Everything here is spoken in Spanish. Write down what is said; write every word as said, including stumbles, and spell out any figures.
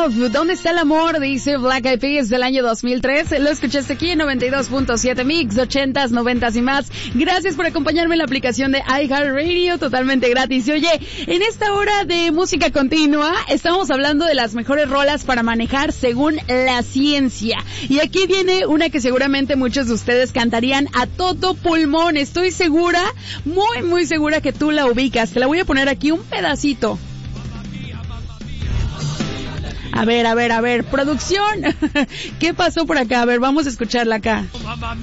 Love, ¿dónde está el amor? Dice Black Eyed Peas del año dos mil tres. Lo escuchaste aquí en noventa y dos punto siete Mix, ochentas, noventas y más. Gracias por acompañarme en la aplicación de iHeartRadio, totalmente gratis. Y oye, en esta hora de música continua, estamos hablando de las mejores rolas para manejar según la ciencia. Y aquí viene una que seguramente muchos de ustedes cantarían a todo pulmón. Estoy segura, muy, muy segura que tú la ubicas. Te la voy a poner aquí un pedacito. A ver, a ver, a ver, producción. ¿Qué pasó por acá? A ver, vamos a escucharla acá.